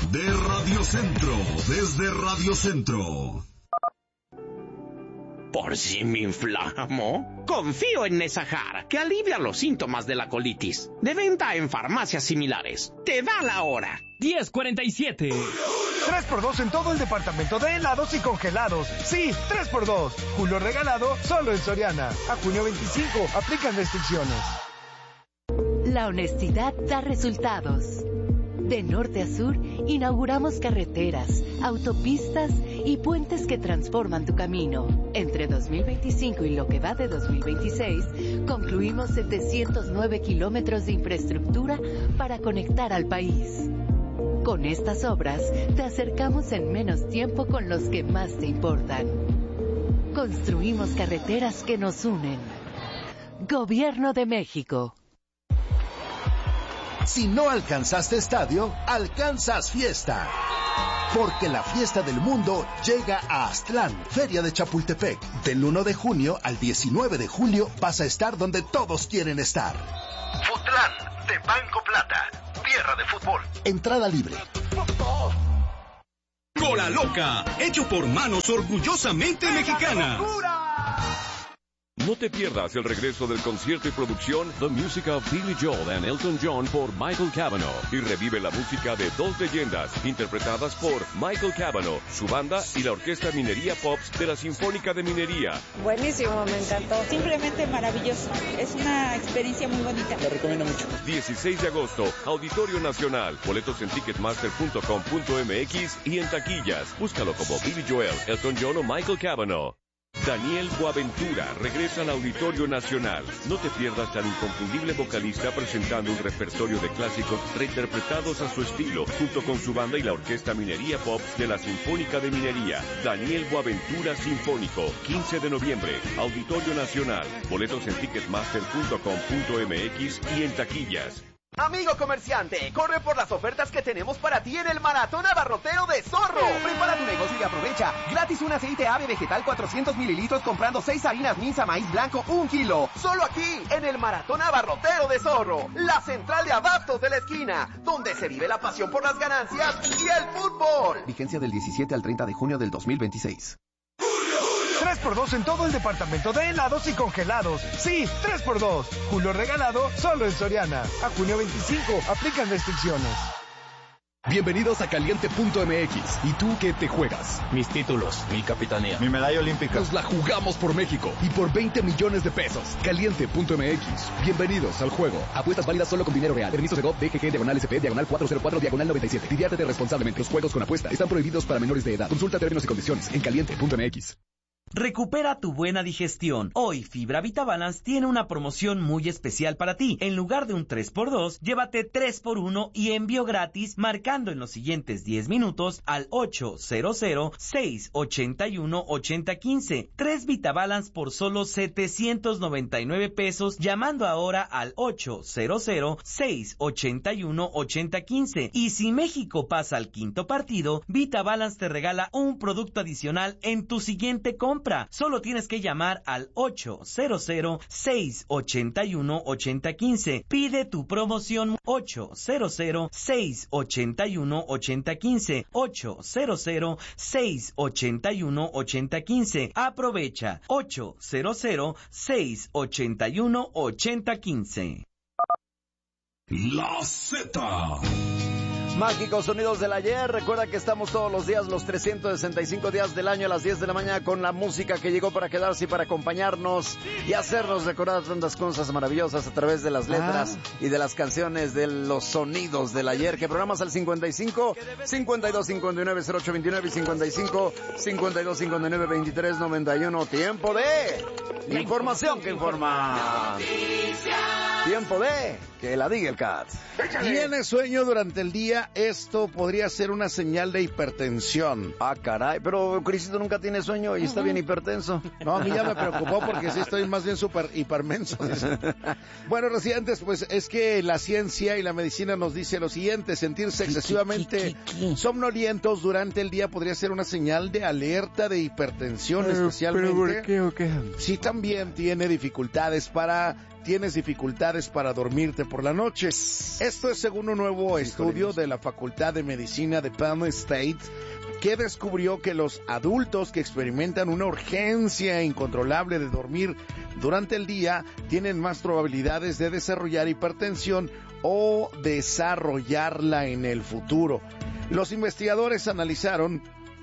de Radio Centro, desde Radio Centro. ¿Por si me inflamo? Confío en Nesajar, que alivia los síntomas de la colitis. De venta en farmacias similares. Te da la hora. 10:47. 3x2 en todo el departamento de helados y congelados. Sí, 3x2. Julio regalado solo en Soriana. A junio 25. Aplican restricciones. La honestidad da resultados. De norte a sur, inauguramos carreteras, autopistas y puentes que transforman tu camino. Entre 2025 y lo que va de 2026, concluimos 709 kilómetros de infraestructura para conectar al país. Con estas obras, te acercamos en menos tiempo con los que más te importan. Construimos carreteras que nos unen. Gobierno de México. Si no alcanzaste estadio, alcanzas fiesta. Porque la fiesta del mundo llega a Aztlán, Feria de Chapultepec. Del 1 de junio al 19 de julio vas a estar donde todos quieren estar. Futlán, de Banco Plata, tierra de fútbol. Entrada libre. Cola Loca, hecho por manos orgullosamente mexicanas. No te pierdas el regreso del concierto y producción The Music of Billy Joel and Elton John por Michael Cavanaugh y revive la música de dos leyendas interpretadas por Michael Cavanaugh, su banda y la Orquesta Minería Pops de la Sinfónica de Minería. Buenísimo, me encantó. Simplemente maravilloso. Es una experiencia muy bonita. Lo recomiendo mucho. 16 de agosto, Auditorio Nacional. Boletos en ticketmaster.com.mx y en taquillas. Búscalo como Billy Joel, Elton John o Michael Cavanaugh. Daniel Boaventura regresa al Auditorio Nacional. No te pierdas al inconfundible vocalista presentando un repertorio de clásicos reinterpretados a su estilo, junto con su banda y la Orquesta Minería Pop de la Sinfónica de Minería. Daniel Boaventura Sinfónico, 15 de noviembre, Auditorio Nacional. Boletos en ticketmaster.com.mx y en taquillas. Amigo comerciante, corre por las ofertas que tenemos para ti en el Maratón Abarrotero de Zorro. Prepara tu negocio y aprovecha. Gratis un aceite ave vegetal 400 mililitros comprando 6 harinas Minza maíz blanco 1 kilo. Solo aquí, en el Maratón Abarrotero de Zorro. La central de abastos de la esquina, donde se vive la pasión por las ganancias y el fútbol. Vigencia del 17 al 30 de junio del 2026. 3x2 en todo el departamento de helados y congelados. Sí, 3x2. Julio regalado solo en Soriana. A junio 25. Aplican restricciones. Bienvenidos a Caliente.mx. ¿Y tú qué te juegas? Mis títulos, mi capitanía, mi medalla olímpica. Nos la jugamos por México y por 20 millones de pesos. Caliente.mx. Bienvenidos al juego. Apuestas válidas solo con dinero real. Permiso de GOV, BGG, /SP, /404, /97. Diviértete responsablemente. Los juegos con apuesta están prohibidos para menores de edad. Consulta términos y condiciones en Caliente.mx. Recupera tu buena digestión. Hoy Fibra VitaBalance tiene una promoción muy especial para ti. En lugar de un 3x2, llévate 3x1 y envío gratis marcando en los siguientes 10 minutos al 800-681-8015. 3 VitaBalance por solo 799 pesos llamando ahora al 800-681-8015. Y si México pasa al quinto partido, VitaBalance te regala un producto adicional en tu siguiente compra. Solo tienes que llamar al 800-681-8015. Pide tu promoción 800-681-8015. 800-681-8015. Aprovecha 800-681-8015. La Z. Mágicos sonidos del ayer. Recuerda que estamos todos los días, los 365 días del año a las 10 de la mañana con la música que llegó para quedarse y para acompañarnos y hacernos recordar tantas cosas maravillosas a través de las letras y de las canciones de los sonidos del ayer. Que programas al 55 52 59 08 29 y 55 52 59 23 91. Tiempo de información que informa. Tiempo de que la diga el Cat. ¿Tienes sueño durante el día? Esto podría ser una señal de hipertensión. Ah, caray, pero Crisito nunca tiene sueño y está bien hipertenso. No, a mí ya me preocupó porque sí estoy más bien hipermenso. Bueno, residentes, pues es que la ciencia y la medicina nos dice lo siguiente: sentirse excesivamente somnolientos durante el día podría ser una señal de alerta de hipertensión, especialmente. ¿Pero por qué o qué? Si también tiene dificultades para tienes dificultades para dormirte por la noche. Esto es según un nuevo estudio de la Facultad de Medicina de Penn State, que descubrió que los adultos que experimentan una urgencia incontrolable de dormir durante el día tienen más probabilidades de desarrollar hipertensión o desarrollarla en el futuro. Los investigadores analizaron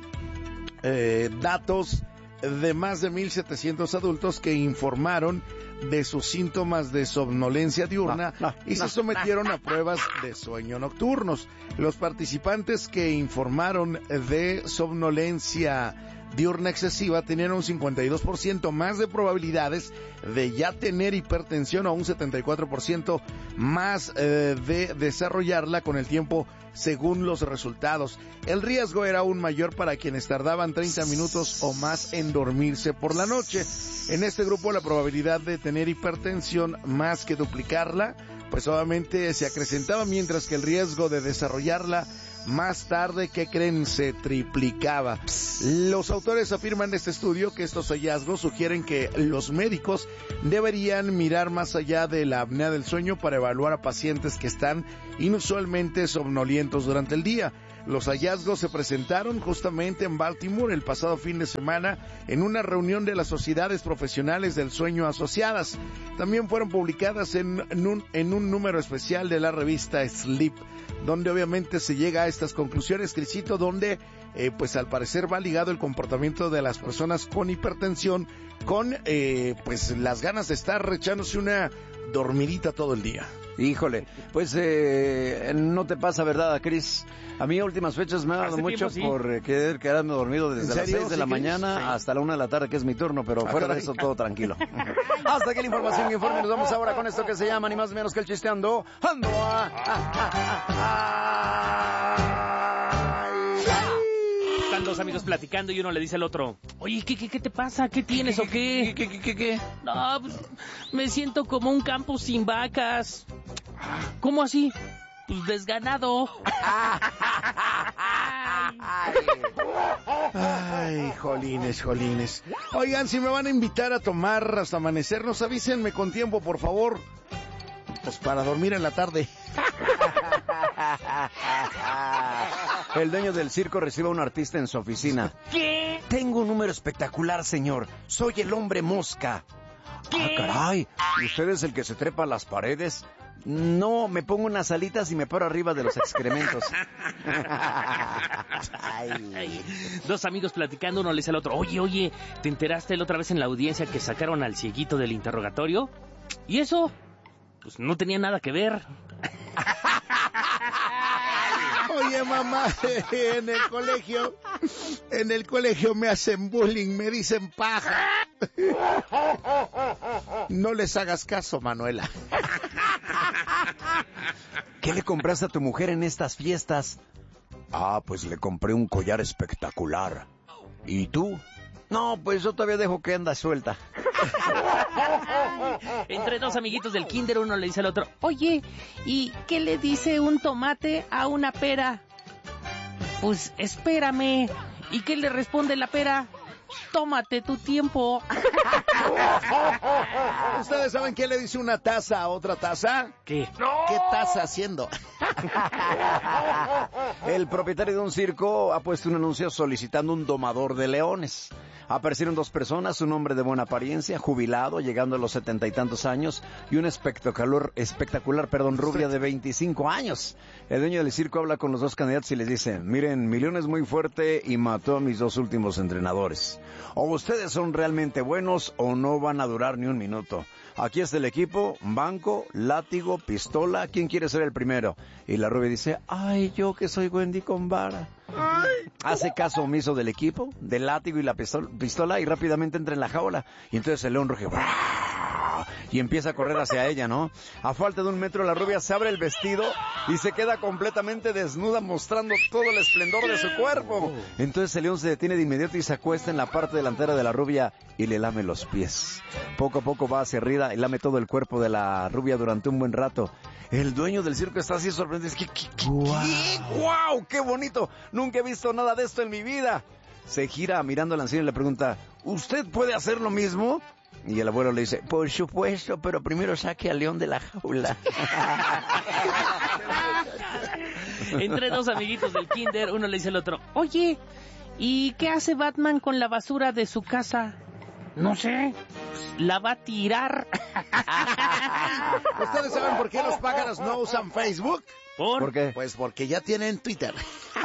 datos de más de 1,700 adultos que informaron de sus síntomas de somnolencia diurna y se sometieron a pruebas de sueño nocturnos. Los participantes que informaron de somnolencia diurna excesiva tenían un 52% más de probabilidades de ya tener hipertensión o un 74% más de desarrollarla con el tiempo, según los resultados. El riesgo era aún mayor para quienes tardaban 30 minutos o más en dormirse por la noche. En este grupo la probabilidad de tener hipertensión más que duplicarla, pues obviamente se acrecentaba, mientras que el riesgo de desarrollarla más tarde, ¿qué creen?, se triplicaba. Los autores afirman en este estudio que estos hallazgos sugieren que los médicos deberían mirar más allá de la apnea del sueño para evaluar a pacientes que están inusualmente somnolientos durante el día. Los hallazgos se presentaron justamente en Baltimore el pasado fin de semana en una reunión de las sociedades profesionales del sueño asociadas. También fueron publicadas en un número especial de la revista Sleep, donde obviamente se llega a estas conclusiones, Crisito, donde pues al parecer va ligado el comportamiento de las personas con hipertensión con pues las ganas de estar echándose una dormidita todo el día. Híjole, pues no te pasa, ¿verdad, Cris? A mí últimas fechas me ha dado mucho por quedarme dormido desde las 6 de la mañana hasta la 1 de la tarde, que es mi turno, pero fuera de eso todo tranquilo. Hasta aquí la información y informe. Nos vamos ahora con esto que se llama ni más ni menos que el chisteando. ¡Ando! Están dos amigos platicando y uno le dice al otro: oye, ¿qué te pasa? ¿Qué tienes o qué? ¿Qué? No, pues, me siento como un campo sin vacas. ¿Cómo así? Pues desganado. Ay, jolines. Oigan, si me van a invitar a tomar hasta amanecernos, avísenme con tiempo, por favor. Pues para dormir en la tarde. El dueño del circo recibe a un artista en su oficina. ¿Qué? Tengo un número espectacular, señor. Soy el hombre mosca. ¿Qué? Ah, caray. ¿Usted es el que se trepa a las paredes? No, me pongo unas alitas y me paro arriba de los excrementos. Dos amigos platicando, uno le dice al otro: oye, ¿te enteraste la otra vez en la audiencia que sacaron al cieguito del interrogatorio? ¿Y eso? Pues no tenía nada que ver. Oye, mamá, en el colegio me hacen bullying, me dicen paja. No les hagas caso, Manuela. ¿Qué le compraste a tu mujer en estas fiestas? Ah, pues le compré un collar espectacular. ¿Y tú? No, pues yo todavía dejo que anda suelta. Entre dos amiguitos del kinder, uno le dice al otro: oye, ¿y qué le dice un tomate a una pera? Pues espérame. ¿Y qué le responde la pera? Tómate tu tiempo. ¿Ustedes saben qué le dice una taza a otra taza? ¿Qué? ¿Qué estás haciendo? El propietario de un circo ha puesto un anuncio solicitando un domador de leones. Aparecieron dos personas, un hombre de buena apariencia, jubilado, llegando a los 70 y tantos años, y una espectacular rubia de 25 años. El dueño del circo habla con los dos candidatos y les dice: miren, mi león es muy fuerte y mató a mis dos últimos entrenadores. O ustedes son realmente buenos o no van a durar ni un minuto. Aquí está el equipo: banco, látigo, pistola. ¿Quién quiere ser el primero? Y la rubia dice: ay, yo que soy Wendy con vara. Hace caso omiso del equipo, del látigo y la pistola, y rápidamente entra en la jaula. Y entonces el león ruge y empieza a correr hacia ella, ¿no? A falta de 1 metro, la rubia se abre el vestido y se queda completamente desnuda, mostrando todo el esplendor de su cuerpo. Entonces el león se detiene de inmediato y se acuesta en la parte delantera de la rubia y le lame los pies. Poco a poco va hacia arriba y lame todo el cuerpo de la rubia durante un buen rato. El dueño del circo está así sorprendido. ¿Qué? ¡Guau! ¡Qué bonito! Nunca he visto nada de esto en mi vida. Se gira mirando al anciano y le pregunta: ¿usted puede hacer lo mismo? Y el abuelo le dice, por supuesto, pero primero saque al león de la jaula. Entre dos amiguitos del kinder, uno le dice al otro, oye, ¿y qué hace Batman con la basura de su casa? No sé, la va a tirar. ¿Ustedes saben por qué los pájaros no usan Facebook? ¿Por qué? Pues porque ya tienen Twitter.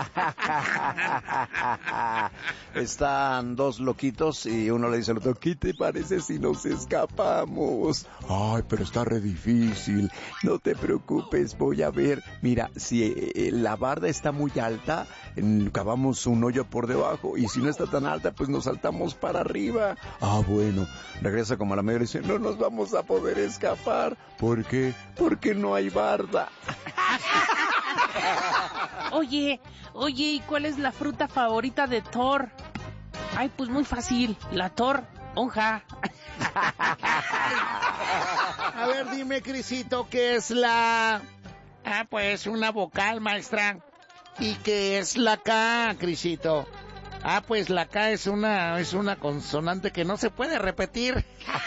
Están dos loquitos y uno le dice al otro, ¿qué te parece si nos escapamos? Ay, pero está re difícil. No te preocupes, voy a ver. Mira, si la barda está muy alta, cavamos un hoyo por debajo. Y si no está tan alta, pues nos saltamos para arriba. Ah, bueno. Regresa como a la media y dice, no nos vamos a poder escapar. ¿Por qué? Porque no hay barda. Oye, ¿y cuál es la fruta favorita de Thor? Ay, pues muy fácil, la toronja. A ver, dime, Crisito, ¿qué es la...? Ah, pues una vocal, maestra. ¿Y qué es la K, Crisito? Ah, pues la K es una consonante que no se puede repetir.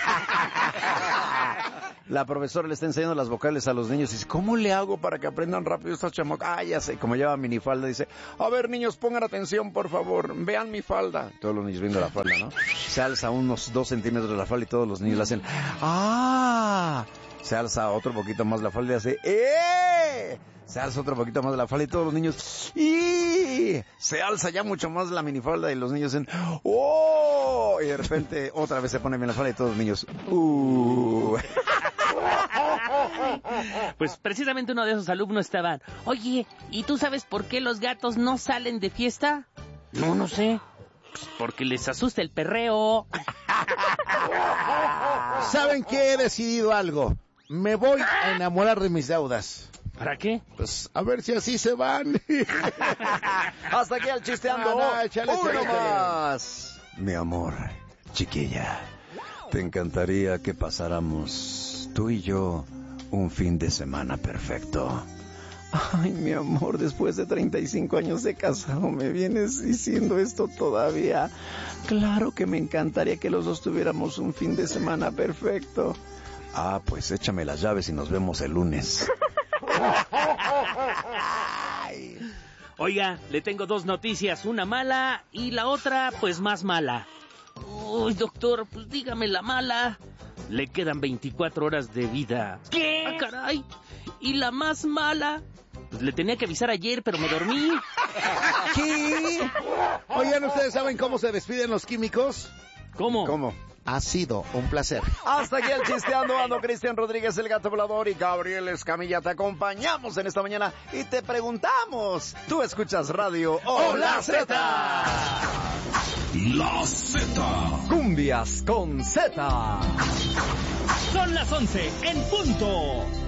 La profesora le está enseñando las vocales a los niños y dice, ¿cómo le hago para que aprendan rápido estas chamacas? Ah, ya sé, como lleva minifalda, dice, a ver, niños, pongan atención, por favor, vean mi falda. Todos los niños viendo la falda, ¿no? Se alza unos 2 centímetros de la falda y todos los niños le hacen, ¡ah! Se alza otro poquito más la falda y hace, ¡eh! Se alza otro poquito más de la falda y todos los niños, ¡y! Se alza ya mucho más la minifalda y los niños dicen, ¡oh! Y de repente otra vez se pone bien la falda y todos los niños, Pues precisamente uno de esos alumnos estaban, oye, ¿y tú sabes por qué los gatos no salen de fiesta? No sé. Pues porque les asusta el perreo. ¿Saben qué? He decidido algo. Me voy a enamorar de mis deudas. ¿Para qué? Pues a ver si así se van. Hasta aquí el chisteando. Échale. Más. Mi amor, chiquilla, te encantaría que pasáramos tú y yo un fin de semana perfecto. Ay, mi amor, después de 35 años de casado, ¿me vienes diciendo esto todavía? Claro que me encantaría que los dos tuviéramos un fin de semana perfecto. Ah, pues échame las llaves y nos vemos el lunes. Oiga, le tengo 2 noticias, una mala y la otra, pues más mala. Uy, doctor, pues dígame la mala. Le quedan 24 horas de vida. ¿Qué? Ah, caray. ¿Y la más mala? Pues le tenía que avisar ayer, pero me dormí. ¿Qué? Oigan, ¿ustedes saben cómo se despiden los químicos? ¿Cómo? Ha sido un placer. Hasta aquí el chisteando, ando Cristian Rodríguez, el Gato Volador, y Gabriel Escamilla. Te acompañamos en esta mañana y te preguntamos, ¿tú escuchas radio o La Z? La Z. Cumbias con Z. Son las 11 en punto.